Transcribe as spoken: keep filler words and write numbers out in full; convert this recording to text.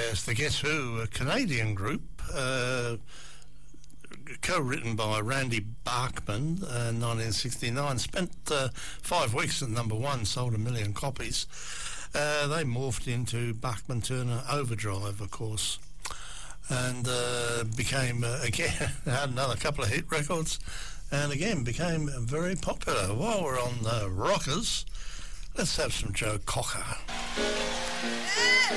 Yes, the Guess Who, a Canadian group, uh, co-written by Randy Bachman uh, in nineteen sixty-nine, spent uh, five weeks at number one, sold a million copies. Uh, they morphed into Bachman Turner Overdrive, of course, and uh, became, uh, again, had another couple of hit records, and again became very popular. While we're on uh, rockers, let's have some Joe Cocker. Yeah.